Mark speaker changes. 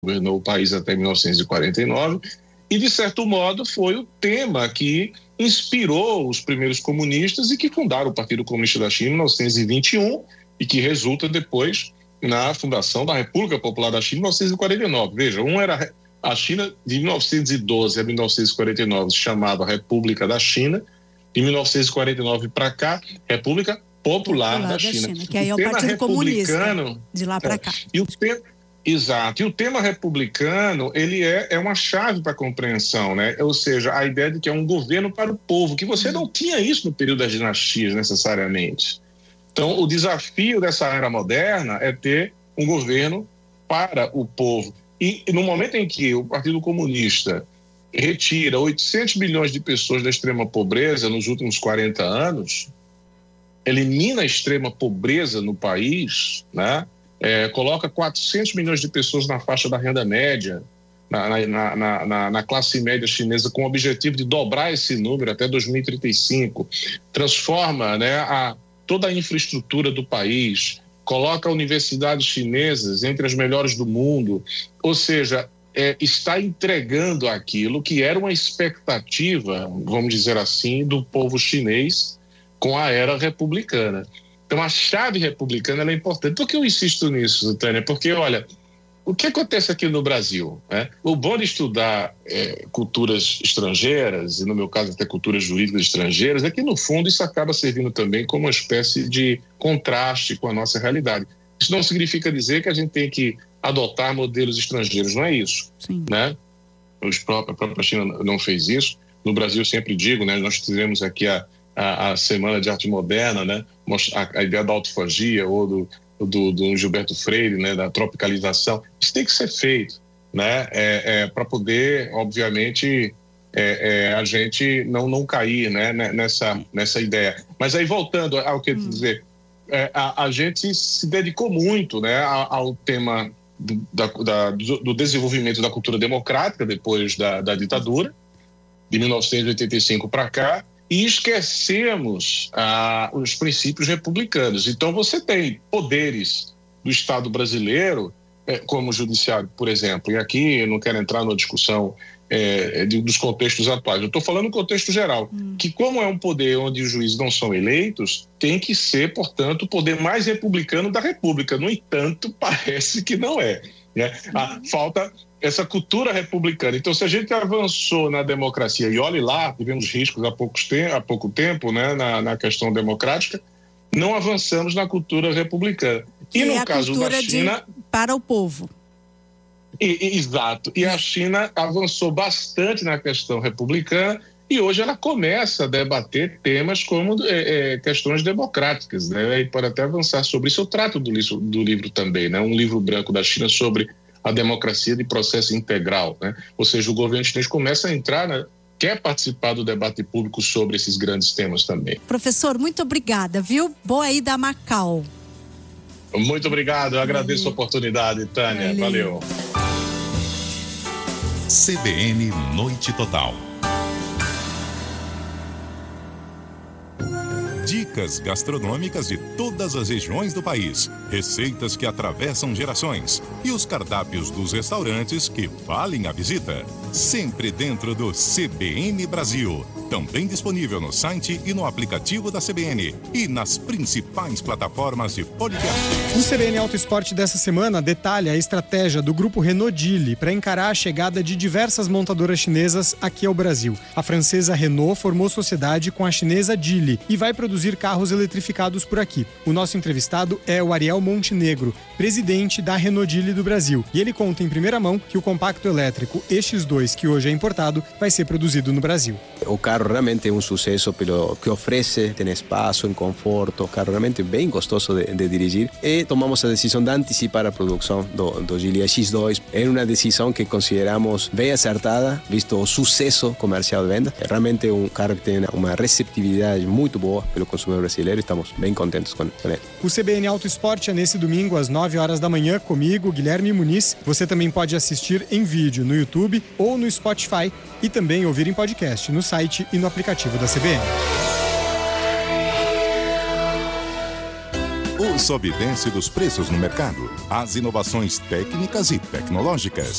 Speaker 1: governou o país até 1949, e, de certo modo, foi o tema que inspirou os primeiros comunistas e que fundaram o Partido Comunista da China em 1921 e que resulta depois na fundação da República Popular da China em 1949. Veja, a China de 1912 a 1949 se chamava República da China, de 1949 para cá, República Popular da China.
Speaker 2: Que aí é o Partido Comunista, de lá para cá.
Speaker 1: Exato. E o tema republicano, ele é uma chave para a compreensão, né? Ou seja, a ideia de que é um governo para o povo, que você não tinha isso no período das dinastias, necessariamente. Então, o desafio dessa era moderna é ter um governo para o povo. E no momento em que o Partido Comunista retira 800 milhões de pessoas da extrema pobreza nos últimos 40 anos, elimina a extrema pobreza no país, né? Coloca 400 milhões de pessoas na faixa da renda média, na classe média chinesa, com o objetivo de dobrar esse número até 2035, transforma, né, toda a infraestrutura do país, coloca universidades chinesas entre as melhores do mundo, ou seja, está entregando aquilo que era uma expectativa, vamos dizer assim, do povo chinês com a era republicana. Então, a chave republicana é importante. Por que eu insisto nisso, Tânia? Porque, olha, o que acontece aqui no Brasil, né? O bom de estudar culturas estrangeiras, e no meu caso até culturas jurídicas estrangeiras, é que, no fundo, isso acaba servindo também como uma espécie de contraste com a nossa realidade. Isso não significa dizer que a gente tem que adotar modelos estrangeiros, não é isso.
Speaker 2: Sim.
Speaker 1: Né? A própria China não fez isso. No Brasil, eu sempre digo, né, nós tivemos aqui a Semana de Arte Moderna, né, a ideia da autofagia ou do Gilberto Freire, né, da tropicalização. Isso tem que ser feito, né, para poder, obviamente, a gente não cair, né, nessa ideia. Mas aí, voltando ao que eu ia dizer, a gente se dedicou muito, né, ao tema do desenvolvimento da cultura democrática depois da ditadura, de 1985 para cá, e esquecemos os princípios republicanos. Então, você tem poderes do Estado brasileiro, como o judiciário, por exemplo, e aqui eu não quero entrar numa discussão dos contextos atuais, eu estou falando no contexto geral, que como é um poder onde os juízes não são eleitos, tem que ser, portanto, o poder mais republicano da República. No entanto, parece que não é, né? Falta essa cultura republicana. Então, se a gente avançou na democracia, e olhe lá, tivemos riscos há pouco tempo, né, na questão democrática, não avançamos na cultura republicana. E no caso da China,
Speaker 2: para o povo.
Speaker 1: Exato. E a China avançou bastante na questão republicana e hoje ela começa a debater temas como questões democráticas, né? E pode até avançar sobre isso. Eu trato do livro também, né? Um livro branco da China sobre a democracia de processo integral, né? Ou seja, o governo chinês começa a entrar, né? Quer participar do debate público sobre esses grandes temas também.
Speaker 2: Professor, muito obrigada, viu? Boa ida a Macau.
Speaker 1: Muito obrigado, eu agradeço a oportunidade, Tânia. Valeu.
Speaker 3: CBN Noite Total. Dicas gastronômicas de todas as regiões do país, receitas que atravessam gerações e os cardápios dos restaurantes que valem a visita. Sempre dentro do CBN Brasil. Também disponível no site e no aplicativo da CBN e nas principais plataformas de podcast.
Speaker 4: O CBN Auto Esporte dessa semana detalha a estratégia do grupo Renault Geely para encarar a chegada de diversas montadoras chinesas aqui ao Brasil. A francesa Renault formou sociedade com a chinesa Geely e vai produzir carros eletrificados por aqui. O nosso entrevistado é o Ariel Montenegro, presidente da Renault Geely do Brasil. E ele conta em primeira mão que o compacto elétrico EX2, que hoje é importado, vai ser produzido no Brasil.
Speaker 5: O carro realmente é um sucesso pelo que oferece, tem espaço, em conforto, o carro realmente bem gostoso de dirigir. E tomamos a decisão de antecipar a produção do Geely EX2. É uma decisão que consideramos bem acertada, visto o sucesso comercial de venda. É realmente um carro que tem uma receptividade muito boa pelo consumidor brasileiro e estamos bem contentes com ele.
Speaker 4: O CBN Auto Esporte é nesse domingo às 9 horas da manhã comigo, Guilherme Muniz. Você também pode assistir em vídeo no YouTube ou no Spotify e também ouvir em podcast no site e no aplicativo da CBN.
Speaker 3: O O sobe e desce dos preços no mercado, as inovações técnicas e tecnológicas,